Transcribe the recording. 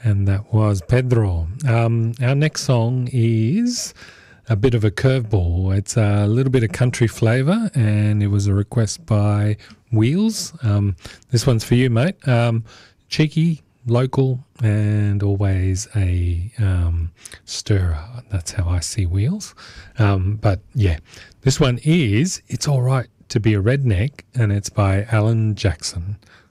and that was Pedro. Our next song is a bit of a curveball. It's a little bit of country flavour, and it was a request by Wheels. This one's for you, mate. Cheeky, local, and always a stirrer. That's how I see Wheels. But yeah, this one is It's All Right to Be a Redneck, and it's by Alan Jackson.